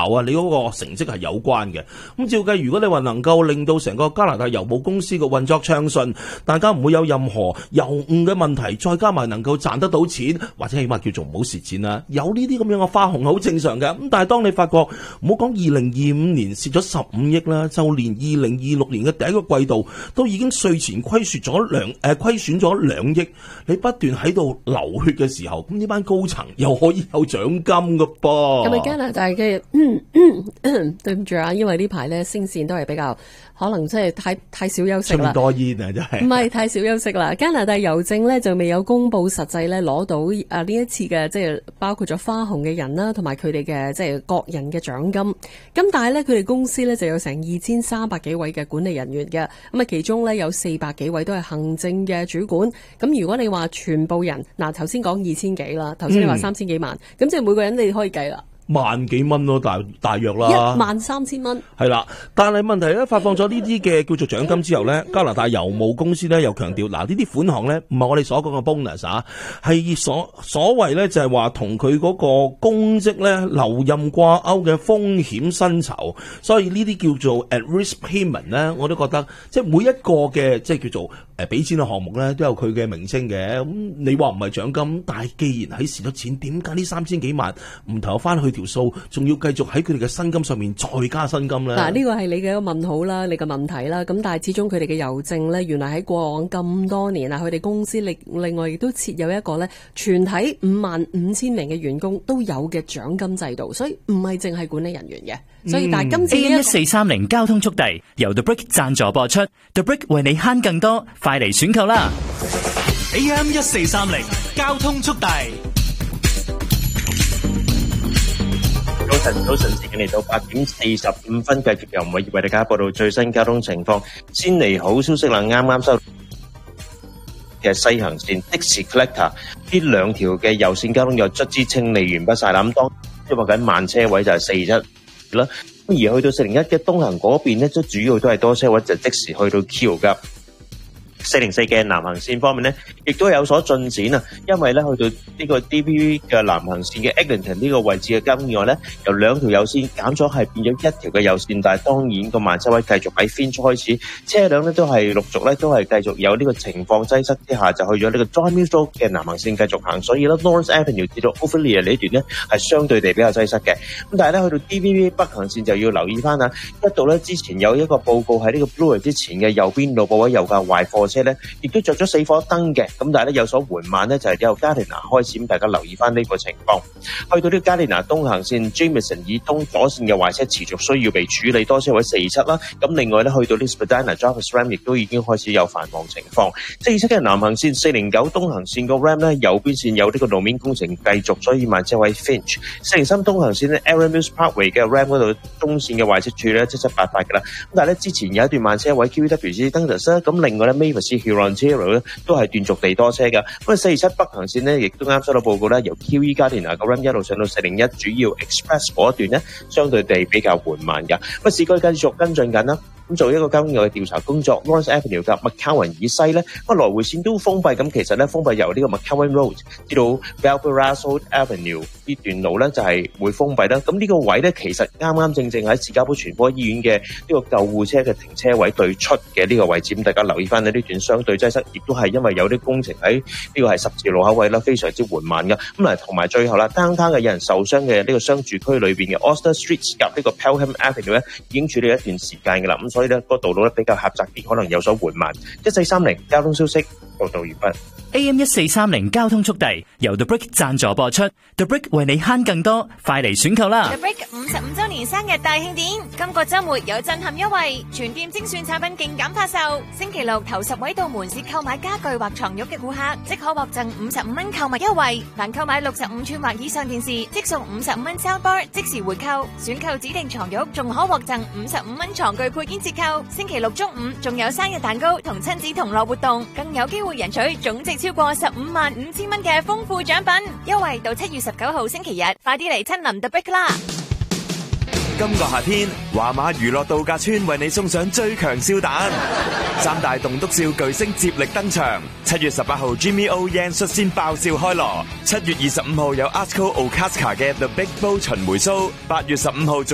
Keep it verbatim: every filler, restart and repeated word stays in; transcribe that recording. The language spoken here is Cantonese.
啊，你嗰個成績係有關嘅。咁照計，如果你話能夠令到成個加拿大郵報公司嘅運作暢順，大家唔會有任何郵誤嘅問題，再加埋能夠賺得到錢，或者起碼叫做唔好蝕錢啦，有呢啲咁樣嘅花紅好正常嘅。咁但係當你發覺唔好講二零二五年蝕咗十五億啦，就連二零二六年嘅第一個季度都已經稅前虧損咗兩誒虧損咗兩億，你不斷喺度流血嘅時候，咁呢班高層又可以有獎金㗎噃。 咁咪加拿大嘅嗯嗯嗯對唔住啊，因為呢排咧聲線都係比較可能即係太太少休息啦， 咁多煙啊真係。 唔係太少休息啦。加拿大郵政咧就未有公布實際咧攞到啊呢一次嘅即係包括咗花紅嘅人啦，同埋佢哋嘅即係個人嘅獎金。咁但係咧佢哋公司咧就有成二千三百幾位嘅管理人員嘅，咁啊其中咧有四百幾位都係行政嘅主管。咁如果你話全部人嗱頭先講二千幾啦，頭先你話三千幾萬，咁、嗯、即係每個人你可以計啦。 萬幾蚊咯，大大約啦， 一萬三千蚊。 係啦，但係問題咧，發放咗呢啲嘅叫做獎金之後咧，加拿大郵務公司咧又強調，嗱呢啲款項咧唔係我哋所講嘅 bonus 啊，係所所謂咧就係話同佢嗰個公職咧留任掛鈎嘅風險薪酬，所以呢啲叫做 at risk payment 咧，我都覺得即係每一個嘅即係叫做誒俾錢嘅項目咧都有佢嘅名稱嘅。咁你話唔係獎金，但係既然喺蝕咗錢，點解呢三千幾萬唔投翻去條數，仲要繼續喺佢哋嘅薪金上面再加薪金咧？嗱， 呢個係你嘅一個問號啦，你嘅問題啦。咁但係始終佢哋嘅郵政咧，原來喺過往咁多年啊，佢哋公司另另外亦都設有一個咧，全體五萬五千名嘅員工都有嘅獎金制度，所以唔係淨係管理人員嘅。所以但係今次 A M 一四三零交通速遞由 The Brick 贊助播出 ，The Brick 為你慳更多，快嚟選購啦 ！A M 一四三零交通速遞。 早晨，早晨，時間嚟到八點四十五分，繼續由偉業為大家報道最新交通情況。先嚟好消息啦，啱啱收嘅西行線的士 Collector 呢兩條嘅右線交通又卒之清理完畢晒啦。咁當因為緊慢車位就係四一啦，咁而去到四零一嘅東行嗰邊咧，都主要都係多車位，就即時去到 Q 噶。四零四嘅南行線方面咧，亦都有所進展啊！因為咧去到呢個 D P V 嘅南行線嘅 Eglinton 呢個位置嘅交通意外咧，由兩條右線減咗係變咗一條嘅右線，但係當然個慢車位繼續喺 Finch 開始，車輛咧都係陸續咧都係繼續有呢個情況擠塞之下，就去咗呢個 John Mills Road 嘅南行線繼續行，所以咧 Lawrence Avenue 至到 Ophelia 呢段咧係相對地比較擠塞嘅。咁但係咧去到 D P V 北行線就要留意翻啊！一度咧之前有一個報告喺呢個 Bloor 之前嘅右邊路部位右架壞貨車咧，亦都着咗四火燈嘅，咁但係咧有所緩慢咧，就係由 Gardiner 開始，咁大家留意翻呢個情況。去到呢個 Gardiner 東行線 Jameson 以東左線嘅壞車持續需要被處理，多車位四七啦。咁另外咧去到呢 Spadina Jarvis Ram 亦都已經開始有繁忙情況。四七嘅南行線四零九東行線個 Ram 咧右邊線有呢個路面工程繼續，所以慢車位 Finch。四零三東行線咧 Aaron Mills Parkway 嘅 Ram 嗰度中線嘅壞車處咧七七八八㗎啦。咁但係咧之前有一段慢車位 Q W C Dundas 啦，咁另外咧 Mavis Huron Ontario 咧都係斷續地多車㗎。咁啊四二七北行線咧，亦都啱收到報告咧，由 Q E Gardiner 個 Ram 一路上到四零一主要 Express 嗰一段咧，相對地比較緩慢㗎。咁啊市區繼續跟進緊啦。咁做一個交通嘅調查工作 ，Lawrence Avenue 嘅 McCowan 以西咧，咁來回線都封閉。咁其實咧封閉由呢個 McCowan Road 至到 Balfour Avenue 呢段路咧就係、是、會封閉啦。咁呢個位咧其實啱啱正正喺士嘉堡全科醫院嘅呢個救護車嘅停車位對出嘅呢個位置。咁大家留意翻呢呢段相對擠塞，亦都係因為有啲工程喺呢個係十字路口位啦，非常之緩慢㗎。咁啊同埋最後啦 ，downtown 嘅有人受傷嘅呢個商住區裏邊嘅 Oster Street 夾呢個 Pelham Avenue 咧已經處理一段時間㗎啦。咁所以咧個道路咧比較狹窄啲，可能有所緩慢。一四三零交通消息報道完畢。 A M 一四三零交通速遞由 The Brick 贊助播出 ，The Brick 為你慳更多，快嚟選購啦 ！The Brick 五十五週年生日大慶典，今個週末有震撼優惠，全店精選產品勁減發售。星期六頭十位到門市購買家具或床褥嘅顧客，即可獲贈五十五蚊購物優惠。凡購買六十五寸或以上電視，即送五十五蚊 soundbar 即時回購。選購指定床褥，仲可獲贈五十五蚊床具配件折扣。星期六中午仲有生日蛋糕同親子同樂活動，更有機會贏取總值超過十五萬五千蚊嘅豐富獎品，優惠到七月十九號星期日，快啲嚟親臨 The Brick 啦！ 今個夏天，華馬娛樂度假村為你送上最強笑彈，三大棟篤笑巨星接力登場。七月十八號 Jimmy O Yang 率先爆笑開鑼，七月二十五號有 Asko Okazka 嘅 The Big Bow 巡迴 show，八月十五號